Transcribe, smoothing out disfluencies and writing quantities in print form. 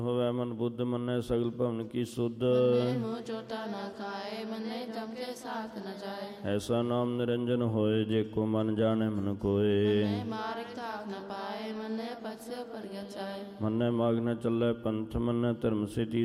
ਹੋਵੇ ਮਨ ਬੁੱਧ ਮੰਨੈ ਸਗਲ ਭਵਨ ਕੀ ਸੁਧ। ਮੰਨੇ ਮੂੰਹ ਚੋਟਾ ਨਾ ਖਾਏ, ਮੰਨੇ ਜਮ ਕੇ ਸਾਥ ਨ ਜਾਏ। ਐਸਾ ਨਾਮ ਨਿਰੰਜਨ ਹੋਏ, ਜੇ ਕੋ ਮਨ ਜਾਣੈ ਮਨ ਕੋਏ। ਮੰਨੇ ਮਾਰਗ ਥਾਕ ਨ ਪਾਏ, ਮੰਨੇ ਪਛ ਪਰਗਟ ਜਾਏ। ਮੰਨੈ ਮਾਗ ਨ ਚੱਲੈ ਪੰਥ, ਮੰਨੈ ਧਰਮ ਸਿਧੀ